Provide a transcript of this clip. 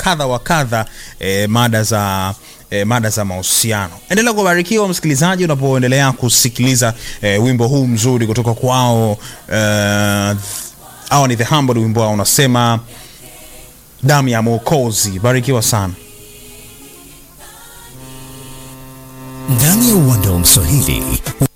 kadha wa kadha, mada za mahusiano. Endelea kubarikiwa msikilizaji unapoendelea kusikiliza wimbo huu mzuri kutoka kwao. Hao ni The Humble, wimbo wao unasema damu ya Mwokozi. Barikiwa sana. Ndani ya uwanda wa Mswahili